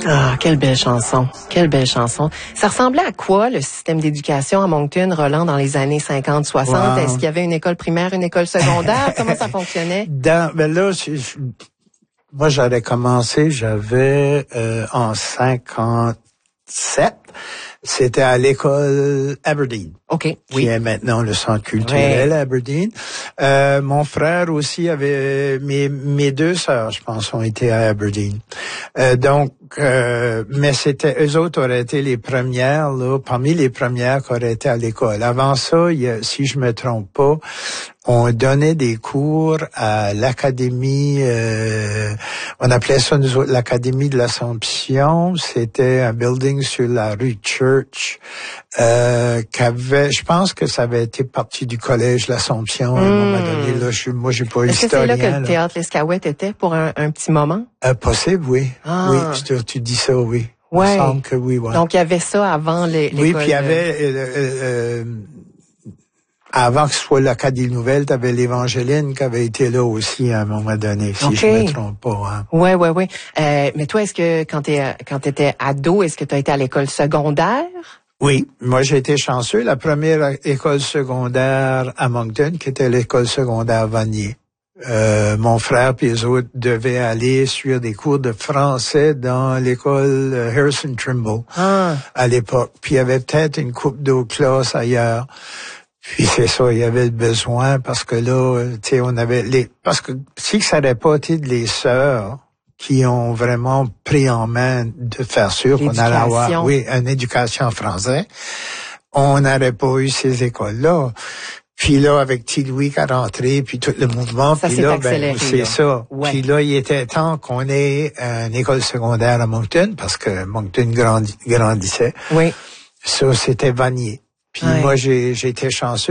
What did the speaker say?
Ah, quelle belle chanson. Quelle belle chanson. Ça ressemblait à quoi, le système d'éducation à Moncton, Roland, dans les années 50, 60? Wow. Est-ce qu'il y avait une école primaire, une école secondaire? Comment ça fonctionnait? Moi, j'avais commencé, en 57. C'était à l'école Aberdeen. OK. Qui est maintenant le centre culturel Aberdeen. Mon frère aussi avait, mes deux sœurs, je pense, ont été à Aberdeen. Mais eux autres auraient été les premières, là, parmi les premières qui auraient été à l'école. Avant ça, si je me trompe pas, on donnait des cours à l'académie, on appelait ça nous autres l'académie de l'Assomption. C'était un building sur la rue Church, je pense que ça avait été partie du collège l'Assomption à un moment donné. Là, moi, j'ai pas Est-ce historien. Est-ce que c'est là que le théâtre L'Escaouette était pour un petit moment? Possible, oui. Ah. Oui, tu dis ça, oui. Ouais. Il me semble que oui, ouais. Donc, il y avait ça avant l'école. Oui, puis il y avait, avant que ce soit l'Acadie Nouvelle, tu avais l'Évangéline qui avait été là aussi à un moment donné, si je me trompe pas. Hein. Ouais. Mais toi, est-ce que quand t'étais ado, est-ce que tu as été à l'école secondaire? Oui, moi j'ai été chanceux. La première école secondaire à Moncton, qui était l'école secondaire Vanier. Mon frère et les autres devaient aller suivre des cours de français dans l'école Harrison Trimble à l'époque. Puis il y avait peut-être une couple d'autres classes ailleurs. Puis c'est ça, il y avait le besoin parce que là, tu sais, on avait parce que si ça n'aurait pas été les sœurs qui ont vraiment pris en main de faire sûr qu'on allait avoir, une éducation en français, on n'aurait pas eu ces écoles-là. Puis là, avec T. Louis qui a rentré, puis tout le mouvement, ça puis s'est là, accéléré, c'est ça. Ouais. Puis là, il était temps qu'on ait une école secondaire à Moncton parce que Moncton grandissait. Oui. Ça, c'était Vanier. Puis moi, j'ai été chanceux.